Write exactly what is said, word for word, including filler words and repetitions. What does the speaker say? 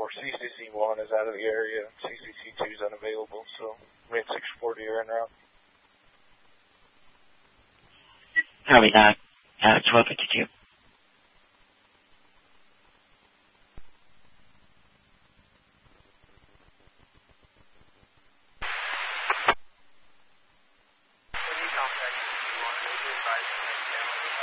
or C C C one is out of the area, C C C two is unavailable, so me and six forty are en route. Copy that. Uh, twelve fifty-two.